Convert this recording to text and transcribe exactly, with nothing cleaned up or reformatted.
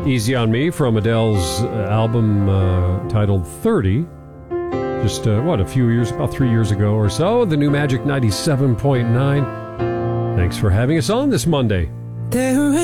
Easy on Me from Adele's uh, album uh, titled thirty. Just, uh, what, a few years, about three years ago or so. The new Magic ninety-seven point nine. Thanks for having us on this Monday. There